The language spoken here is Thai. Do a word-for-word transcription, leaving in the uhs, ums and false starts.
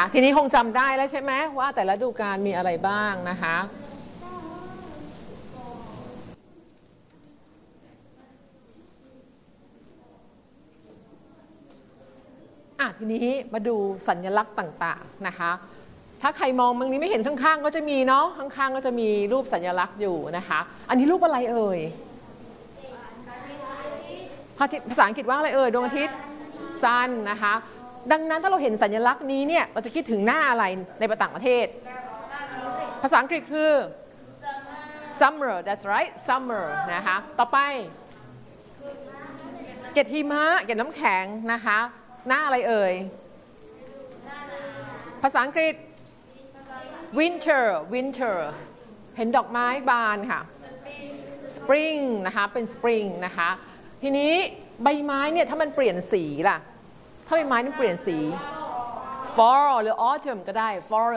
ทีนี้คงจำได้แล้วใช่ไหมว่าแต่ละฤดูกาลมีอะไรบ้างนะคะอ่ะทีนี้มาดูสัญลักษณ์ต่างๆนะคะถ้าใครมองบางนี้ไม่เห็นข้างๆก็จะมีเนาะข้างๆก็จะมีรูปสัญลักษณ์อยู่นะคะอันนี้รูปอะไรเอ่ยภาษาอังกฤษว่าอะไรเอ่ยดวงอาทิตย์ sun นะคะดังนั้นถ้าเราเห็นสัญลักษณ์นี้เนี่ยเราจะคิดถึงหน้าอะไรในต่างประเทศภาษาอังกฤษคือ summer that's right summer นะคะต่อไปเกล็ดหิมะเกล็ดน้ำแข็งนะคะหน้าอะไรเอ่ยภาษาอังกฤษ winter winter เห็นดอกไม้บานค่ะ spring นะคะเป็น spring นะคะทีนี้ใบไม้เนี่ยถ้ามันเปลี่ยนสีล่ะถ้าใบไม้นั้นเปลี่ยนสี fall หรือ autumn ก็ได้ fall